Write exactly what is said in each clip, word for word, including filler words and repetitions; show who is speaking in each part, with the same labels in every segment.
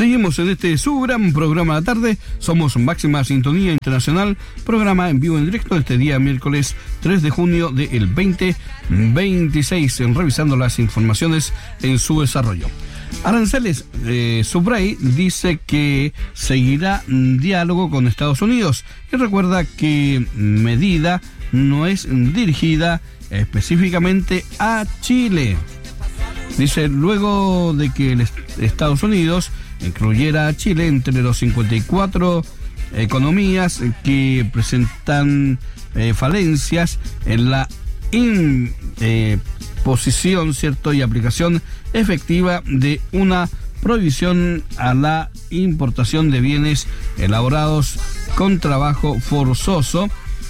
Speaker 1: Seguimos en este su gran programa de la tarde. Somos Máxima Sintonía Internacional, programa en vivo en directo este día miércoles tres de junio del veinte veintiséis, revisando las informaciones en su desarrollo. Aranceles, eh, Subrey dice que seguirá diálogo con Estados Unidos y recuerda que medida no es dirigida específicamente a Chile. Dice, luego de que el Estados Unidos incluyera a Chile entre los cincuenta y cuatro economías que presentan eh, falencias en la imposición, eh, ¿cierto?, y aplicación efectiva de una prohibición a la importación de bienes elaborados con trabajo forzoso,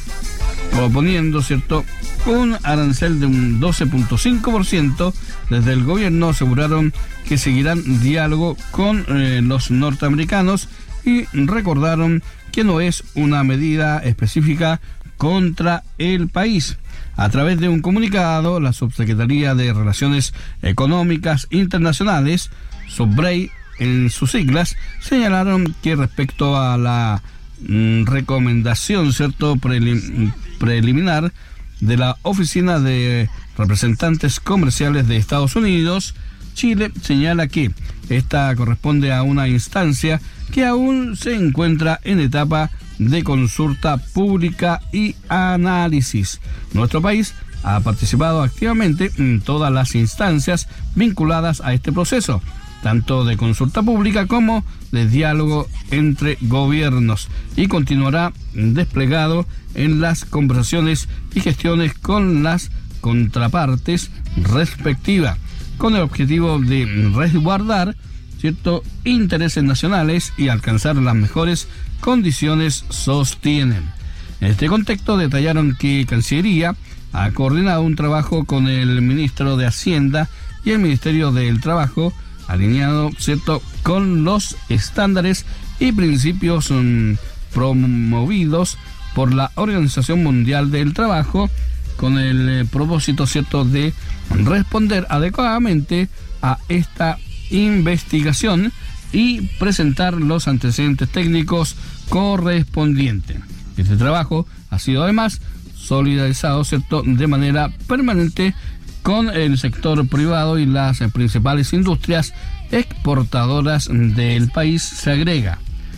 Speaker 1: proponiendo, ¿cierto?, un arancel de un doce punto cinco por ciento. Desde el gobierno aseguraron que seguirán diálogo con eh, los norteamericanos y recordaron que no es una medida específica contra el país. A través de un comunicado, la Subsecretaría de Relaciones Económicas Internacionales, Subrey en sus siglas, señalaron que respecto a la mm, recomendación, ¿cierto?, prelim- preliminar de la Oficina de Representantes Comerciales de Estados Unidos, Chile señala que esta corresponde a una instancia que aún se encuentra en etapa de consulta pública y análisis. Nuestro país ha participado activamente en todas las instancias vinculadas a este proceso, tanto de consulta pública como de diálogo entre gobiernos, y continuará desplegado en las conversaciones y gestiones con las contrapartes respectivas, con el objetivo de resguardar ciertos intereses nacionales y alcanzar las mejores condiciones, sostienen. En este contexto detallaron que Cancillería ha coordinado un trabajo con el ministro de Hacienda y el Ministerio del Trabajo, alineado, ¿cierto?, con los estándares y principios um, promovidos por la Organización Mundial del Trabajo, con el eh, propósito, ¿cierto?, de responder adecuadamente a esta investigación y presentar los antecedentes técnicos correspondientes. Este trabajo ha sido además solidarizado, ¿cierto?, de manera permanente con el sector privado y las principales industrias exportadoras del país, se agrega.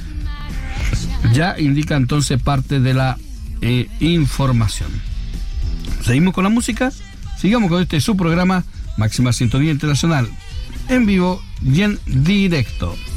Speaker 1: Ya indica entonces parte de la eh, información. Seguimos con la música, sigamos con este su programa Máxima Sintonía Internacional, en vivo y en directo.